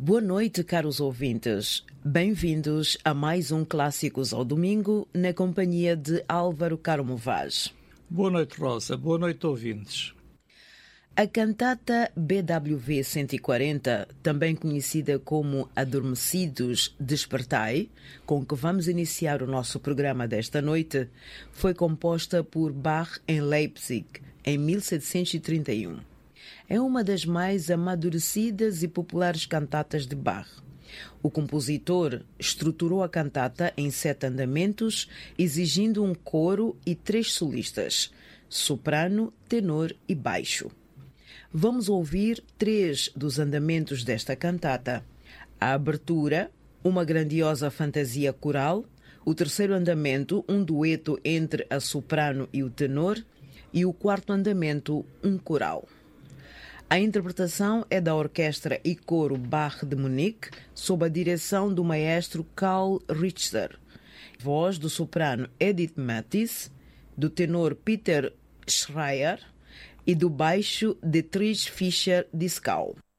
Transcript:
Boa noite, caros ouvintes. Bem-vindos a mais um Clássicos ao Domingo, na companhia de Álvaro Carmo Vaz. Boa noite, Rosa. Boa noite, ouvintes. A cantata BWV 140, também conhecida como Adormecidos Despertai, com que vamos iniciar o nosso programa desta noite, foi composta por Bach em Leipzig, em 1731. É uma das mais amadurecidas e populares cantatas de Bach. O compositor estruturou a cantata em 7 andamentos, exigindo um coro e 3 solistas, soprano, tenor e baixo. Vamos ouvir 3 dos andamentos desta cantata. A abertura, uma grandiosa fantasia coral. O terceiro andamento, um dueto entre a soprano e o tenor. E o quarto andamento, um coral. A interpretação é da Orquestra e Coro Bach de Munique, sob a direção do maestro Karl Richter. Voz do soprano Edith Mattis, do tenor Peter Schreier e do baixo Dietrich Fischer-Dieskau.